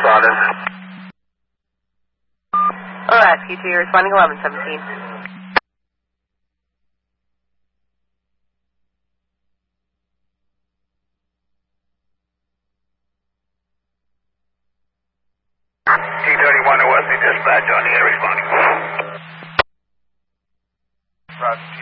responding. Oh, SQ2, you're responding 1117. T-31 to Wesley dispatch on the air responding. Roger.